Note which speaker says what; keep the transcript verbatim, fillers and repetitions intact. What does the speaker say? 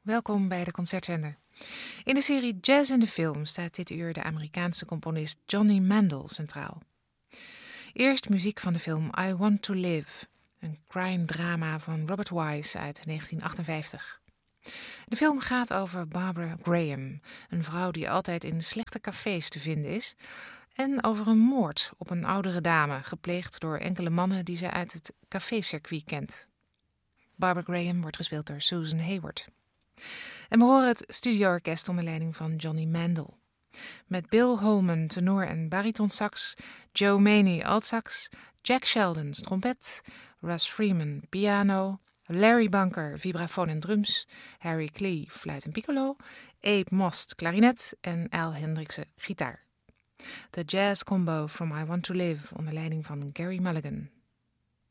Speaker 1: welkom bij de Concertzender. In de serie Jazz in de Film staat dit uur de Amerikaanse componist Johnny Mandel centraal. Eerst muziek van de film I Want to Live, een crime-drama van Robert Wise uit negentien achtenvijftig. De film gaat over Barbara Graham, een vrouw die altijd in slechte cafés te vinden is, en over een moord op een oudere dame, gepleegd door enkele mannen die ze uit het cafécircuit kent. Barbara Graham wordt gespeeld door Susan Hayward. En we horen het studioorkest onder leiding van Johnny Mandel. Met Bill Holman, tenor en baritonsax, Joe Maney altsax, Jack Sheldon trompet, Russ Freeman piano, Larry Bunker vibrafoon en drums, Harry Klee fluit en piccolo, Abe Most klarinet en Al Hendriksen gitaar. De jazz combo From I Want to Live onder leiding van Gary Mulligan.